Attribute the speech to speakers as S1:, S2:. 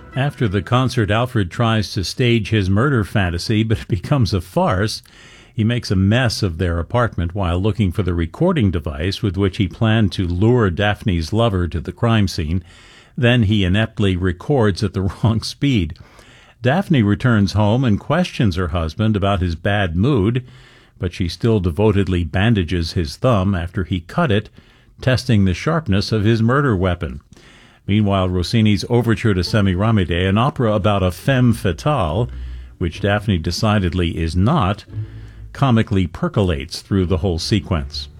S1: After the concert, Alfred tries to stage his murder fantasy, but it becomes a farce. He makes a mess of their apartment while looking for the recording device with which he planned to lure Daphne's lover to the crime scene. Then he ineptly records at the wrong speed. Daphne returns home and questions her husband about his bad mood, but she still devotedly bandages his thumb after he cut it, testing the sharpness of his murder weapon. Meanwhile, Rossini's Overture to Semiramide, an opera about a femme fatale, which Daphne decidedly is not, comically percolates through the whole sequence.